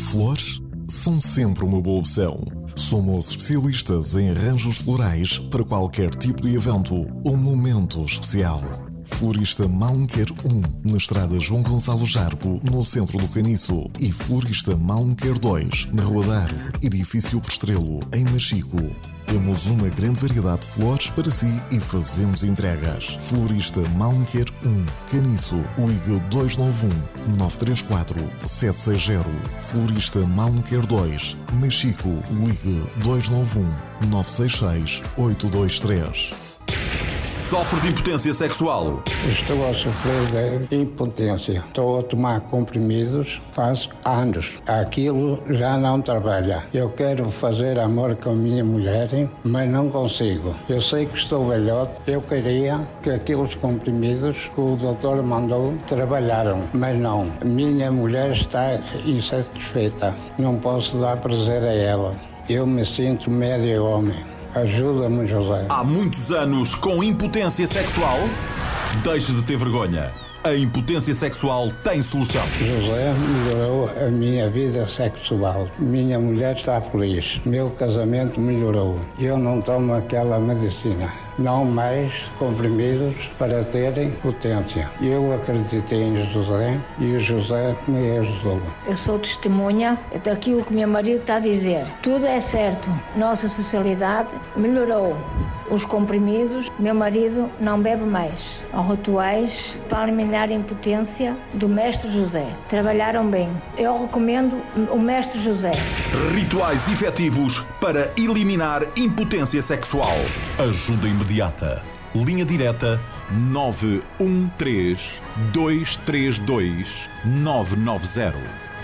Flores são sempre uma boa opção. Somos especialistas em arranjos florais para qualquer tipo de evento ou momento especial. Florista Malmequer 1, na estrada João Gonçalo Jargo, no centro do Caniço. E Florista Malmequer 2, na Rua da Árvore, edifício Postrelo, em Machico. Temos uma grande variedade de flores para si e fazemos entregas. Florista Malmequer 1, Caniço, ligue 291-934-760. Florista Malmequer 2, Machico, ligue 291-966-823. Sofre de impotência sexual. Estou a sofrer de impotência. Estou a tomar comprimidos faz anos. Aquilo já não trabalha. Eu quero fazer amor com a minha mulher, mas não consigo. Eu sei que estou velhote. Eu queria que aqueles comprimidos que o doutor mandou trabalharam, mas não. Minha mulher está insatisfeita. Não posso dar prazer a ela. Eu me sinto médio homem. Ajuda-me, José. Há muitos anos com impotência sexual? Deixe de ter vergonha. A impotência sexual tem solução. José melhorou a minha vida sexual. Minha mulher está feliz. Meu casamento melhorou. Eu não tomo aquela medicina. Não mais comprimidos para terem potência. Eu acreditei em José e o José me ajudou. Eu sou testemunha daquilo que meu marido está a dizer. Tudo é certo. Nossa sociedade melhorou. Os comprimidos, meu marido não bebe mais. Os rituais para eliminar a impotência do Mestre José. Trabalharam bem. Eu recomendo o Mestre José. Rituais efetivos para eliminar impotência sexual. Ajuda imediata. Linha direta 913-232-990.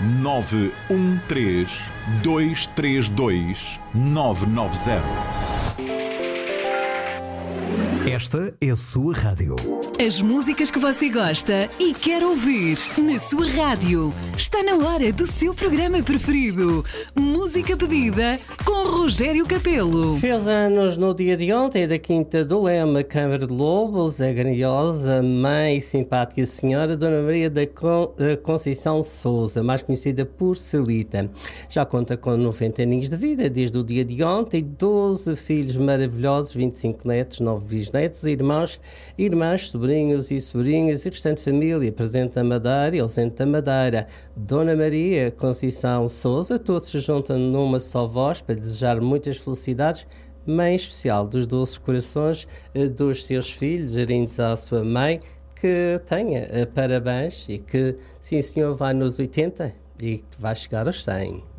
913-232-990. Esta é a sua rádio. As músicas que você gosta e quer ouvir na sua rádio. Está na hora do seu programa preferido. Música pedida com Rogério Capelo. Fez anos no dia de ontem, da Quinta do Lema, Câmara de Lobos, a grandiosa mãe e simpática senhora Dona Maria da Conceição Sousa, mais conhecida por Celita. Já conta com 90 aninhos de vida desde o dia de ontem, 12 filhos maravilhosos, 25 netos, 9 bisnetos, irmãos, irmãs, sobrinhos e sobrinhas e restante família presente na Madeira e ausente da Madeira. Dona Maria Conceição Sousa, todos se juntam numa só voz para desejar muitas felicidades, mãe especial dos doces corações dos seus filhos, gerindo à sua mãe, que tenha parabéns e que, sim senhor, vá nos 80 e vai chegar aos 100.